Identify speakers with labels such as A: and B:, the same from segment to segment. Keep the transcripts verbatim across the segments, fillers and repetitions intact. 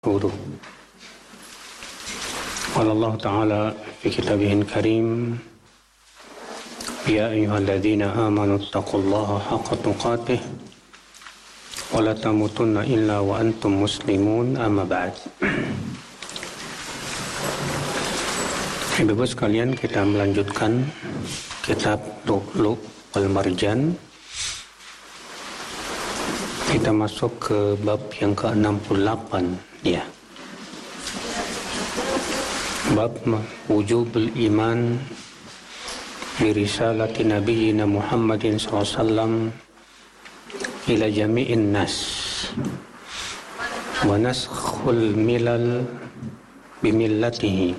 A: Huru. Qala Allah Ta'ala fi kitabihil karim, ya ayyuhalladzina amanu taqullaha haqqa tuqatih wa la tamutunna illa wa antum muslimun, amma ba'd. Ibu-ibu sekalian, kita melanjutkan kitab Lu'lu' wal Marjan. Kita masuk ke bab yang ke enam puluh delapan, ya. Bab wujubul iman bi risalati nabiyyina Muhammadin sallallahu alaihi wasallam ila jami'in nas wa naskhul milal bimillatihi.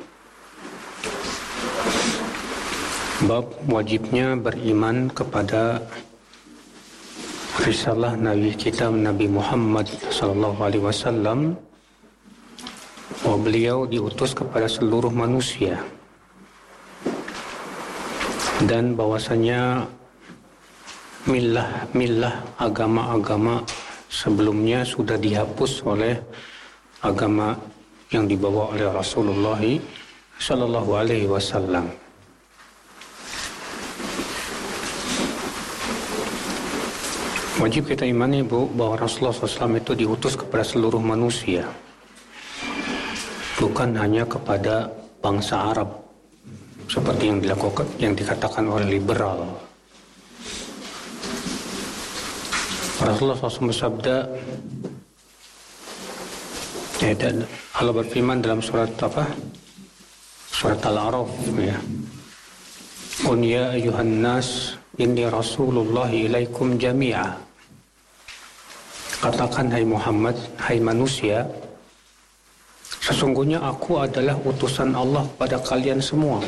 A: Bab wajibnya beriman kepada risalah Nabi kita Nabi Muhammad sallallahu alaihi wasallam, bahwa beliau diutus kepada seluruh manusia, dan bahwasanya millah-millah agama-agama sebelumnya sudah dihapus oleh agama yang dibawa oleh Rasulullah sallallahu alaihi wasallam. Wajib kita imani, Bu, bahwa Rasulullah shallallahu alaihi wasallam itu diutus kepada seluruh manusia, bukan hanya kepada bangsa Arab seperti yang dilakukan, yang dikatakan oleh liberal. Rasulullah shallallahu alaihi wasallam bersabda, ya, dan Allah berfirman dalam surat apa? Surat Al-A'raf, ya. Qul ya ayyuhan nas inni rasulullah ilaikum jami'a. Katakan, hai Muhammad, hai manusia, sesungguhnya aku adalah utusan Allah pada kalian semua.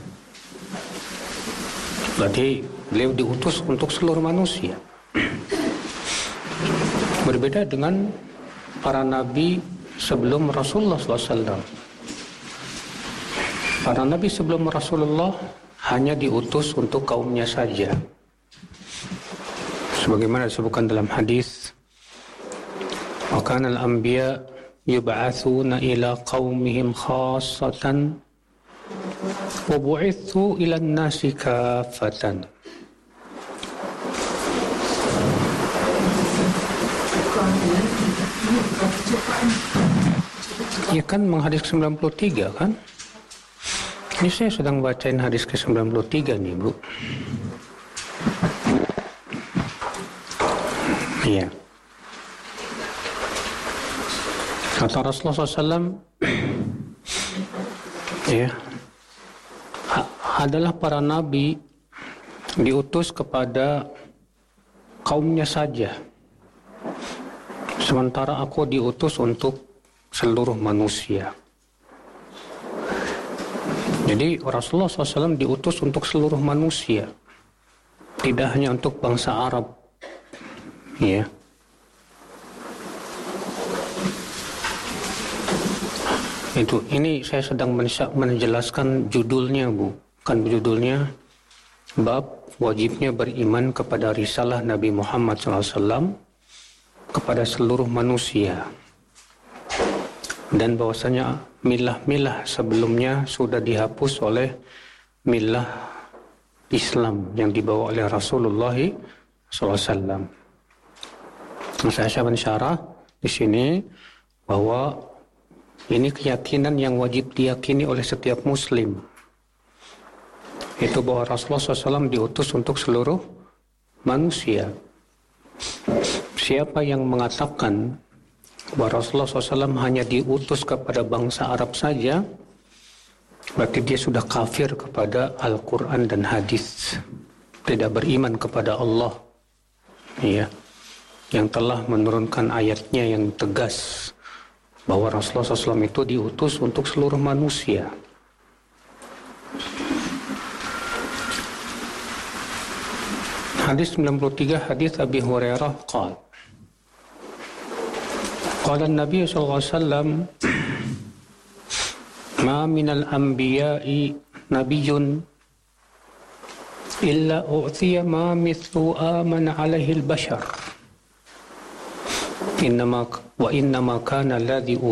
A: Berarti beliau diutus untuk seluruh manusia. Berbeda dengan para nabi sebelum Rasulullah shallallahu alaihi wasallam. Para nabi sebelum Rasulullah hanya diutus untuk kaumnya saja. Sebagaimana disebutkan dalam hadis, wa kana al-anbiya yub'atsuna ila qaumihim khassatan wa bu'itsu ila an-nasi kaffatan. Ya kan, menghadis ke sembilan puluh tiga kan? Ini saya sedang bacain hadis ke sembilan puluh tiga nih, Bu. Iya. Kata Rasulullah shallallahu alaihi wasallam, ya, adalah para nabi diutus kepada kaumnya saja, sementara aku diutus untuk seluruh manusia. Jadi Rasulullah shallallahu alaihi wasallam diutus untuk seluruh manusia, tidak hanya untuk bangsa Arab, ya. Itu, ini saya sedang menjelaskan judulnya, Bu. Kan judulnya bab wajibnya beriman kepada risalah Nabi Muhammad shallallahu alaihi wasallam kepada seluruh manusia, dan bahwasanya milah-milah sebelumnya sudah dihapus oleh milah Islam yang dibawa oleh Rasulullah shallallahu alaihi wasallam. Saya akan syarah di sini bahwa ini keyakinan yang wajib diyakini oleh setiap Muslim, itu bahwa Rasulullah shallallahu alaihi wasallam diutus untuk seluruh manusia. Siapa yang mengatakan bahwa Rasulullah shallallahu alaihi wasallam hanya diutus kepada bangsa Arab saja, berarti dia sudah kafir kepada Al-Quran dan hadis, tidak beriman kepada Allah, ya, yang telah menurunkan ayatnya yang tegas bahwa Rasulullah shallallahu alaihi wasallam itu diutus untuk seluruh manusia. Hadis sembilan puluh tiga, hadis Abi Hurairah qala qala an-nabiy sallallahu alaihi wasallam, ma minal anbiya'i nabiyyun illa u'tiya ma mithlu amana alaihi al-bashar innama wa innama kana alladhi